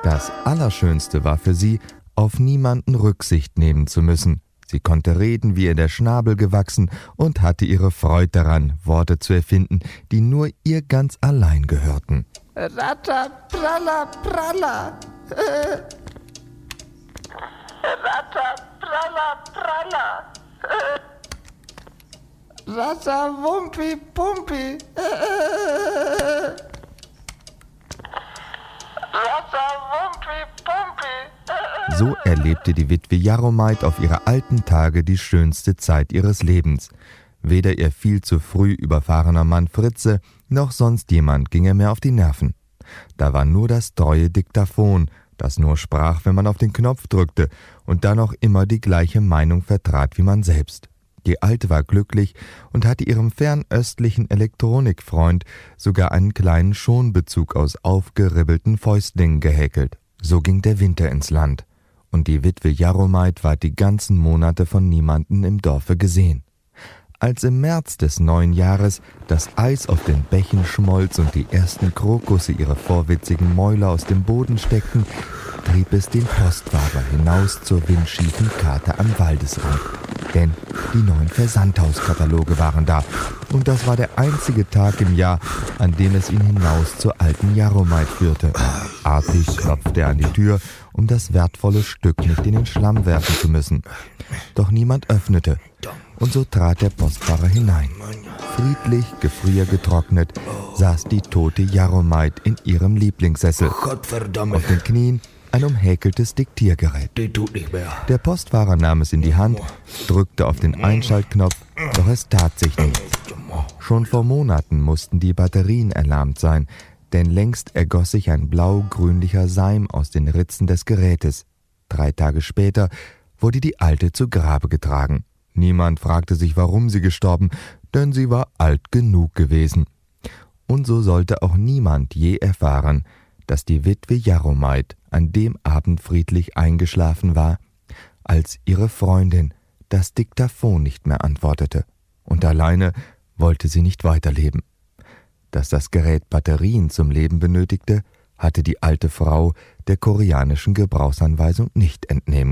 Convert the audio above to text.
Das Allerschönste war für sie, auf niemanden Rücksicht nehmen zu müssen. Sie konnte reden, wie ihr der Schnabel gewachsen, und hatte ihre Freude daran, Worte zu erfinden, die nur ihr ganz allein gehörten. Ratter, pralla, pralla. Ratter, pralla, pralla. Ratter, wumpi, pumpi. Ratter, wumpi, pumpi. So erlebte die Witwe Jaromeit auf ihre alten Tage die schönste Zeit ihres Lebens. Weder ihr viel zu früh überfahrener Mann Fritze noch sonst jemand ging ihr mehr auf die Nerven. Da war nur das treue Diktaphon, das nur sprach, wenn man auf den Knopf drückte und dann auch immer die gleiche Meinung vertrat wie man selbst. Die Alte war glücklich und hatte ihrem fernöstlichen Elektronikfreund sogar einen kleinen Schonbezug aus aufgeribbelten Fäustlingen gehäkelt. So ging der Winter ins Land, und die Witwe Jaromeit ward die ganzen Monate von niemanden im Dorfe gesehen. Als im März des neuen Jahres das Eis auf den Bächen schmolz und die ersten Krokusse ihre vorwitzigen Mäuler aus dem Boden steckten, trieb es den Postfahrer hinaus zur windschiefen Karte am Waldesrand. Denn die neuen Versandhauskataloge waren da, und das war der einzige Tag im Jahr, an dem es ihn hinaus zur alten Jaromeit führte. Artig klopfte er an die Tür, um das wertvolle Stück nicht in den Schlamm werfen zu müssen. Doch niemand öffnete, und so trat der Postfahrer hinein. Friedlich, gefriergetrocknet, saß die tote Jaromeit in ihrem Lieblingssessel. Auf den Knien ein umhäkeltes Diktiergerät. Der Postfahrer nahm es in die Hand, drückte auf den Einschaltknopf, doch es tat sich nichts. Schon vor Monaten mussten die Batterien erlahmt sein, denn längst ergoss sich ein blau-grünlicher Seim aus den Ritzen des Gerätes. 3 Tage später wurde die Alte zu Grabe getragen. Niemand fragte sich, warum sie gestorben, denn sie war alt genug gewesen. Und so sollte auch niemand je erfahren, dass die Witwe Jaromeit an dem Abend friedlich eingeschlafen war, als ihre Freundin das Diktaphon nicht mehr antwortete, und alleine wollte sie nicht weiterleben. Dass das Gerät Batterien zum Leben benötigte, hatte die alte Frau der koreanischen Gebrauchsanweisung nicht entnehmen